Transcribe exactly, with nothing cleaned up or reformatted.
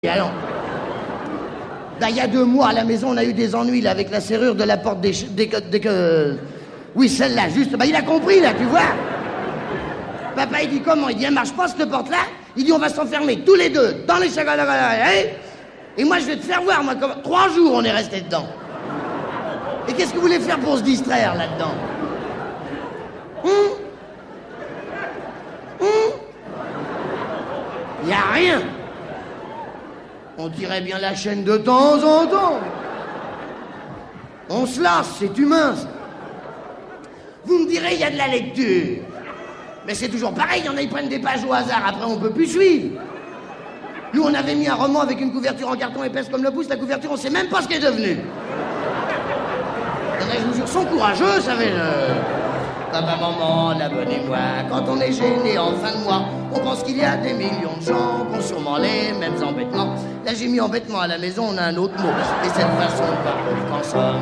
Et alors, ben, il y a deux mois à la maison, on a eu des ennuis là, avec la serrure de la porte des... des, des, des oui, celle-là, juste. Ben, il a compris, là, tu vois. Papa, il dit comment? Il dit, elle marche pas, cette porte-là. Il dit, on va s'enfermer tous les deux dans les chagals. Et moi, je vais te faire voir, moi, comme... Trois jours, on est restés dedans. Et qu'est-ce que vous voulez faire pour se distraire, là-dedans? Hum Hum Y a rien. On tirait bien la chaîne de temps en temps. On se lasse, c'est humain, ça. Vous me direz, il y a de la lecture. Mais c'est toujours pareil, il y en a, ils prennent des pages au hasard, après on peut plus suivre. Nous, on avait mis un roman avec une couverture en carton épaisse comme le pouce, la couverture, on sait même pas ce qu'elle est devenue. Il y en a, je vous jure, sont courageux, savez-le. Papa, maman, abonnez-moi, quand on est gêné en fin de mois, on pense qu'il y a des millions de gens qui ont sûrement les mêmes embêtements. Là, j'ai mis embêtement à la maison, on a un autre mot. Et cette façon de parler, quand ça...